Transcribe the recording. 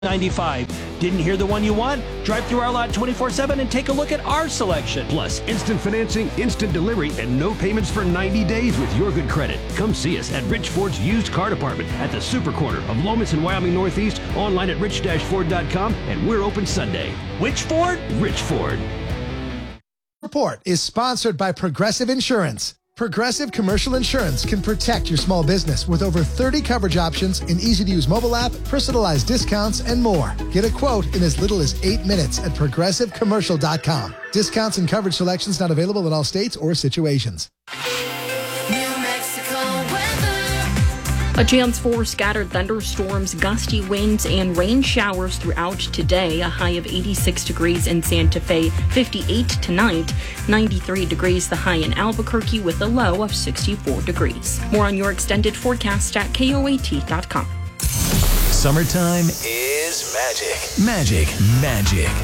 95. Didn't hear the one you want? Drive through our lot 24/7 and take a look at our selection. Plus, instant financing, instant delivery, and no payments for 90 days with your good credit. Come see us at Rich Ford's used car department at the Super Corner of Lomas and Wyoming Northeast, online at rich-ford.com, and we're open Sunday. Which Ford? Rich Ford. Report is sponsored by Progressive Insurance. Progressive Commercial Insurance can protect your small business with over 30 coverage options, an easy-to-use mobile app, personalized discounts, and more. Get a quote in as little as 8 minutes at progressivecommercial.com. Discounts and coverage selections not available in all states or situations. A chance for scattered thunderstorms, gusty winds, and rain showers throughout today. A high of 86 degrees in Santa Fe, 58 tonight, 93 degrees the high in Albuquerque with a low of 64 degrees. More on your extended forecast at KOAT.com. Summertime is magic. Magic.